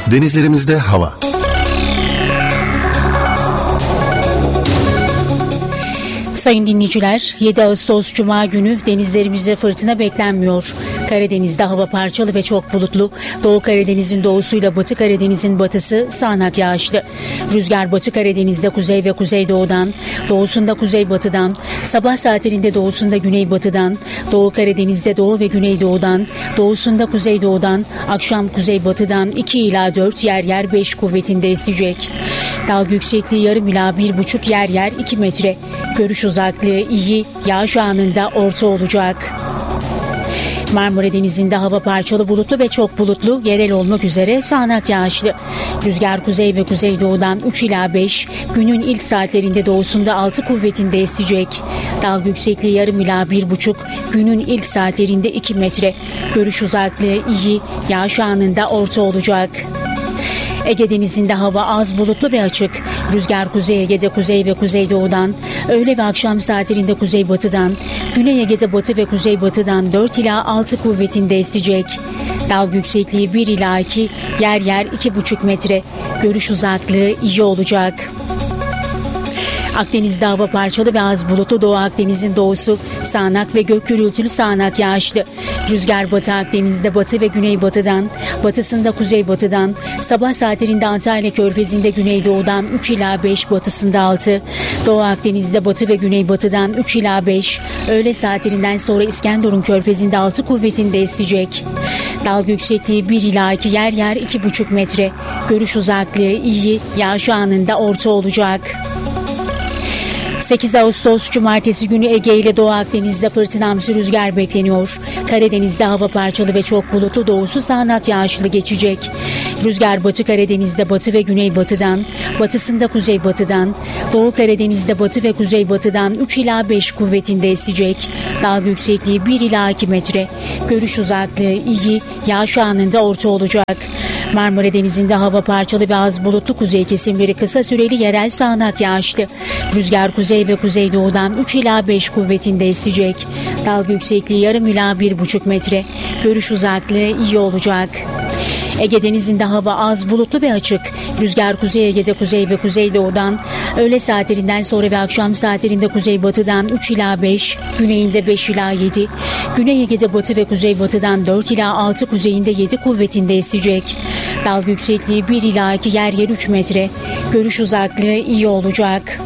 Denizlerimizde hava. Sayın dinleyiciler, 7 Ağustos Cuma günü denizlerimizde fırtına beklenmiyor. Karadeniz'de hava parçalı ve çok bulutlu. Doğu Karadeniz'in doğusuyla Batı Karadeniz'in batısı sağanak yağışlı. Rüzgar Batı Karadeniz'de kuzey ve kuzeydoğudan, doğusunda kuzeybatıdan, sabah saatlerinde doğusunda güneybatıdan, Doğu Karadeniz'de doğu ve güneydoğudan, doğusunda kuzeydoğudan, akşam kuzeybatıdan 2 ila 4 yer yer 5 kuvvetinde esecek. Dalga yüksekliği yarım ila 1,5 yer yer 2 metre. Görüş uzaklığı iyi, yağış anında orta olacak. Marmara Denizi'nde hava parçalı bulutlu ve çok bulutlu, yerel olmak üzere sağanak yağışlı. Rüzgar kuzey ve kuzeydoğudan 3 ila 5, günün ilk saatlerinde doğusunda 6 kuvvetinde esecek. Dalga yüksekliği yarım ila 1,5, günün ilk saatlerinde 2 metre. Görüş uzaklığı iyi, yağış anında orta olacak. Ege Denizi'nde hava az bulutlu ve açık. Rüzgar Kuzey Ege'de kuzey ve kuzeydoğudan, öğle ve akşam saatlerinde kuzeybatıdan, Güney Ege'de batı ve kuzeybatıdan 4 ila 6 kuvvetinde esecek. Dalga yüksekliği 1 ila 2, yer yer 2,5 metre. Görüş uzaklığı iyi olacak. Akdeniz'de hava parçalı ve az bulutlu. Doğu Akdeniz'in doğusu sağanak ve gök gürültülü sağanak yağışlı. Rüzgar Batı Akdeniz'de batı ve güneybatıdan, batısında kuzeybatıdan, sabah saatlerinde Antalya Körfezi'nde güneydoğudan 3 ila 5, batısında 6, Doğu Akdeniz'de batı ve güneybatıdan 3 ila 5, öğle saatlerinden sonra İskenderun Körfezi'nde 6 kuvvetinde esecek. Dalga yüksekliği 1 ila 2, yer yer 2,5 metre. Görüş uzaklığı iyi, yağış anında orta olacak. 8 Ağustos Cumartesi günü Ege ile Doğu Akdeniz'de fırtınamsı rüzgar bekleniyor. Karadeniz'de hava parçalı ve çok bulutlu, doğusu sağanak yağışlı geçecek. Rüzgar Batı Karadeniz'de batı ve güneybatıdan, batısında kuzeybatıdan, Doğu Karadeniz'de batı ve kuzeybatıdan 3 ila 5 kuvvetinde esecek. Dalga yüksekliği 1 ila 2 metre. Görüş uzaklığı iyi, yağış anında orta olacak. Marmara Denizi'nde hava parçalı ve az bulutlu, kuzey kesimleri kısa süreli yerel sağanak yağışlı. Rüzgar kuzey ve kuzeydoğudan 3 ila 5 kuvvetinde esecek. Dalga yüksekliği yarım ila 1,5 metre. Görüş uzaklığı iyi olacak. Ege Denizi'nde hava az bulutlu ve açık. Rüzgar Kuzey Ege'de kuzey ve kuzeydoğudan, öğle saatlerinden sonra ve akşam saatlerinde kuzeybatıdan 3 ila 5, güneyinde 5 ila 7, Güney Ege'de batı ve kuzeybatıdan 4 ila 6, kuzeyinde 7 kuvvetinde esecek. Dalga yüksekliği 1 ila 2, yer yer 3 metre. Görüş uzaklığı iyi olacak.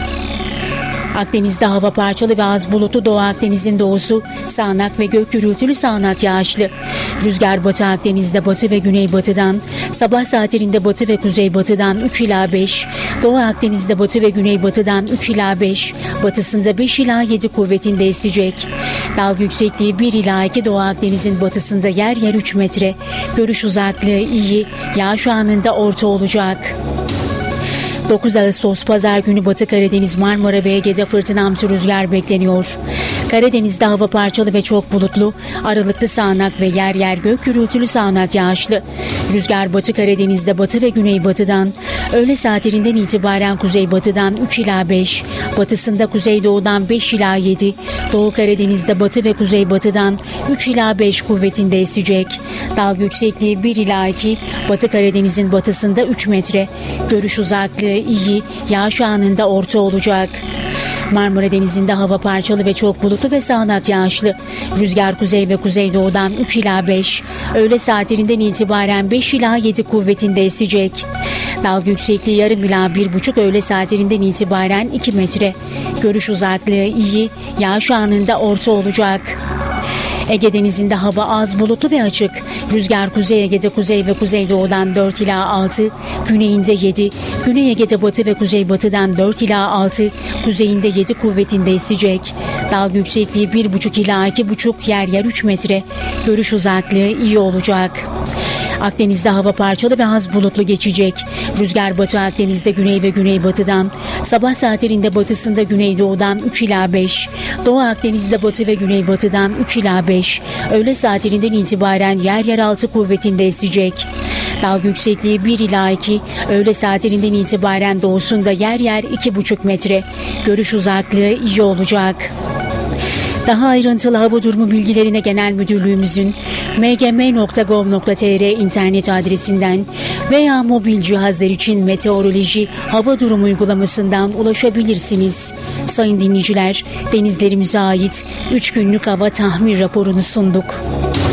Akdeniz'de hava parçalı ve az bulutlu. Doğu Akdeniz'in doğusu sağanak ve gök gürültülü sağanak yağışlı. Rüzgar Batı Akdeniz'de batı ve güneybatıdan, sabah saatlerinde batı ve kuzeybatıdan 3 ila 5, Doğu Akdeniz'de batı ve güneybatıdan 3 ila 5, batısında 5 ila 7 kuvvetinde esecek. Dalga yüksekliği 1 ila 2, Doğu Akdeniz'in batısında yer yer 3 metre. Görüş uzaklığı iyi, yağış anında orta olacak. 9 Ağustos Pazar günü Batı Karadeniz, Marmara ve Ege'de fırtınamsı rüzgar bekleniyor. Karadeniz'de hava parçalı ve çok bulutlu, aralıklı sağanak ve yer yer gök gürültülü sağanak yağışlı. Rüzgar Batı Karadeniz'de batı ve güneybatıdan, öğle saatlerinden itibaren kuzeybatıdan 3 ila 5, batısında kuzeydoğudan 5 ila 7, Doğu Karadeniz'de batı ve kuzeybatıdan 3 ila 5 kuvvetinde esecek. Dalga yüksekliği 1 ila 2, Batı Karadeniz'in batısında 3 metre. Görüş uzaklığı iyi, yağış anında orta olacak. Marmara Denizi'nde hava parçalı ve çok bulutlu ve sağanak yağışlı. Rüzgar kuzey ve kuzeydoğudan 3 ila 5, öğle saatlerinden itibaren 5 ila 7 kuvvetinde esecek. Dalga yüksekliği yarım ila 1,5, öğle saatlerinden itibaren 2 metre. Görüş uzaklığı iyi, yağış anında orta olacak. Ege Denizi'nde hava az bulutlu ve açık. Rüzgar Kuzey Ege'de kuzey ve kuzeydoğudan 4 ila 6, güneyinde 7, Güney Ege'de batı ve kuzeybatıdan 4 ila 6, kuzeyinde 7 kuvvetinde esecek. Dalga yüksekliği 1,5 ila 2,5, yer yer 3 metre. Görüş uzaklığı iyi olacak. Akdeniz'de hava parçalı ve az bulutlu geçecek. Rüzgar Batı Akdeniz'de güney ve güneybatıdan, sabah saatlerinde batısında güneydoğudan 3 ila 5, Doğu Akdeniz'de batı ve güneybatıdan 3 ila 5, öğle saatlerinden itibaren yer yer 6 kuvvetinde esecek. Dalga yüksekliği 1 ila 2, öğle saatlerinden itibaren doğusunda yer yer 2,5 metre. Görüş uzaklığı iyi olacak. Daha ayrıntılı hava durumu bilgilerine Genel Müdürlüğümüzün mgm.gov.tr internet adresinden veya mobil cihazlar için meteoroloji hava durumu uygulamasından ulaşabilirsiniz. Sayın dinleyiciler, denizlerimize ait 3 günlük hava tahmin raporunu sunduk.